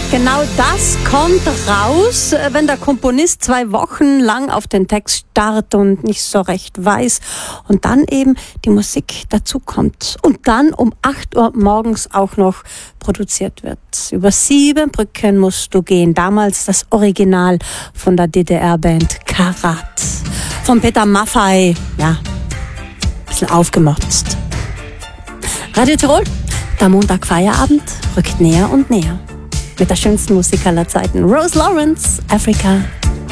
Genau das kommt raus, wenn der Komponist 2 Wochen lang auf den Text starrt und nicht so recht weiß und dann eben die Musik dazu kommt und dann um 8 Uhr morgens auch noch produziert wird. Über 7 Brücken musst du gehen. Damals das Original von der DDR-Band Karat. Von Peter Maffay, ja, ein bisschen aufgemotzt. Radio Tirol, der Montag-Feierabend rückt näher und näher. Mit der schönsten Musik aller Zeiten. Rose Lawrence, Africa.